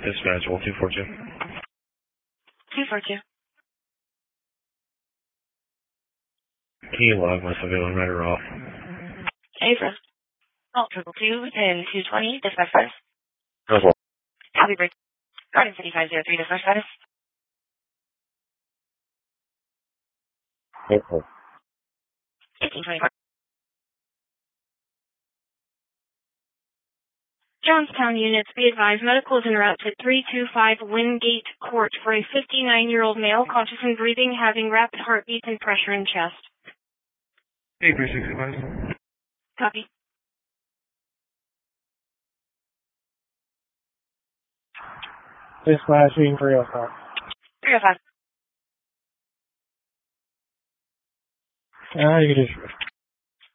Dispatch, 1242. 242. Can you log my civilian matter off? April. Oh, 222 and 220, dispatch status. As well. Copy break. Garden 5503, dispatch status. Okay. 1824. Johnstown units, be advised, medical is en route to 325 Wingate Court for a 59-year-old male, conscious and breathing, having rapid heartbeats and pressure in chest. 8365. Copy. Dispatching 305. 305. You can just